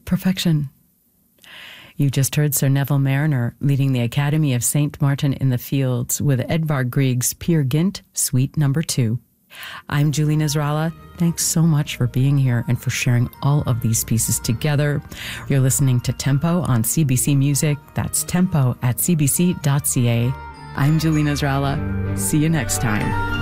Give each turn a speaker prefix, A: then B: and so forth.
A: perfection. You just heard Sir Neville Mariner leading the Academy of St. Martin in the Fields with Edvard Grieg's Peer Gynt, Suite Number 2. I'm Julie Nasrallah. Thanks so much for being here and for sharing all of these pieces together. You're listening to Tempo on CBC Music. That's tempo at cbc.ca. I'm Julie Nasrallah. See you next time.